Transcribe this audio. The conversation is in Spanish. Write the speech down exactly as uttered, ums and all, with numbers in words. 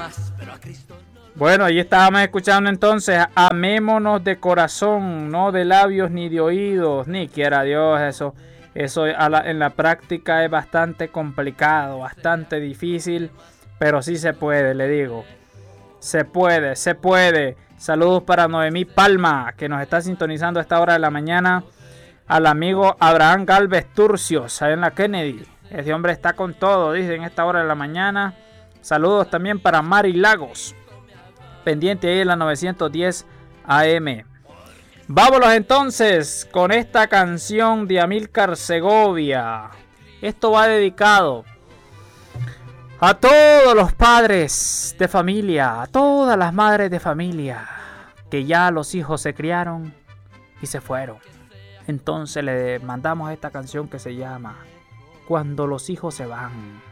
Bueno, ahí estábamos escuchando entonces Amémonos de corazón, no de labios ni de oídos, ni quiera Dios eso. Eso a la, en la práctica es bastante complicado, bastante difícil, pero sí se puede, le digo. Se puede, se puede. Saludos para Noemí Palma, que nos está sintonizando a esta hora de la mañana. Al amigo Abraham Galvez Turcios, ahí en la Kennedy. Ese hombre está con todo, dice, en esta hora de la mañana. Saludos también para Mari Lagos, pendiente ahí en la novecientos diez A M. Vámonos entonces con esta canción de Amílcar Segovia. Esto va dedicado a todos los padres de familia, a todas las madres de familia, que ya los hijos se criaron y se fueron. Entonces le mandamos esta canción que se llama Cuando los hijos se van.